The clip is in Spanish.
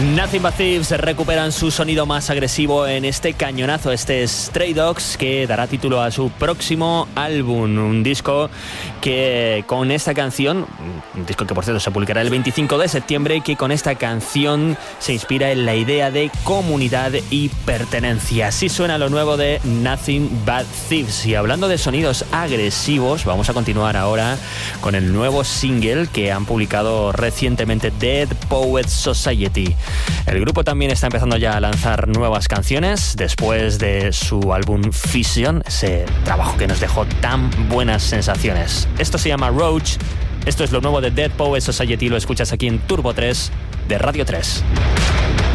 Nothing But Thieves recuperan su sonido más agresivo en este cañonazo, este Stray Dogs, que dará título a su próximo álbum, un disco que con esta canción, un disco que por cierto se publicará el 25 de septiembre, que con esta canción se inspira en la idea de comunidad y pertenencia. Así suena lo nuevo de Nothing But Thieves. Y hablando de sonidos agresivos, vamos a continuar ahora con el nuevo single que han publicado recientemente, Dead Poets Society. El grupo también está empezando ya a lanzar nuevas canciones después de su álbum Fission, ese trabajo que nos dejó tan buenas sensaciones. Esto se llama Roach, esto es lo nuevo de Dead Poets Society, lo escuchas aquí en Turbo 3 de Radio 3.